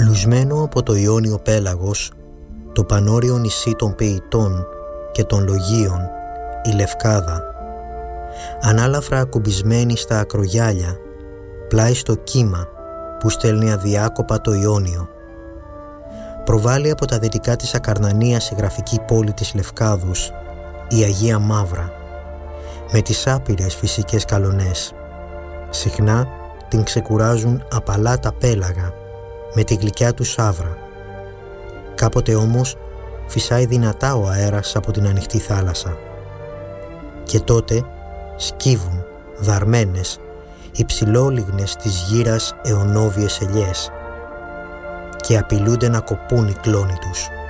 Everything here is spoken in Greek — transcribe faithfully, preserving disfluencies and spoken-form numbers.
Λουσμένο από το Ιόνιο πέλαγος, το πανόριο νησί των Παιητών και των Λογίων, η Λευκάδα, ανάλαφρα ακουμπισμένη στα ακρογιάλια, πλάι στο κύμα που στέλνει αδιάκοπα το Ιόνιο. Προβάλλει από τα δυτικά της Ακαρνανίας η γραφική πόλη της Λευκάδος, η Αγία Μαύρα, με τις άπειρες φυσικές καλονές. Συχνά την ξεκουράζουν απαλά τα πέλαγα με τη γλυκιά του σαύρα. Κάποτε όμως φυσάει δυνατά ο αέρας από την ανοιχτή θάλασσα. Και τότε σκύβουν δαρμένες οι ψηλόλιγνες της γύρας αιωνόβιες ελιές και απειλούνται να κοπούν οι κλόνοι τους.